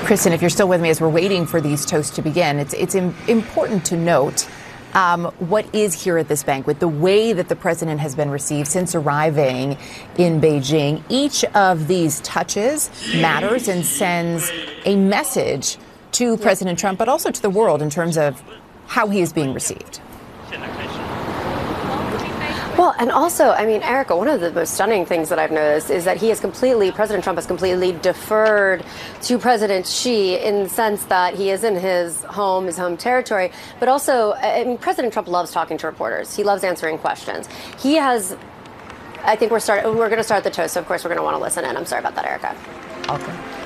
Kristen, if you're still with me as we're waiting for these toasts to begin, it's important to note what is here at this banquet, the way that the president has been received since arriving in Beijing. Each of these touches matters and sends a message to President Trump, but also to the world in terms of how he is being received. Well, and also, I mean, Erica, one of the most stunning things that I've noticed is that President Trump has completely deferred to President Xi in the sense that he is in his home territory. But also, I mean, President Trump loves talking to reporters. He loves answering questions. He has, I think we're going to start the toast. So of course, we're going to want to listen in. I'm sorry about that, Erica. Okay.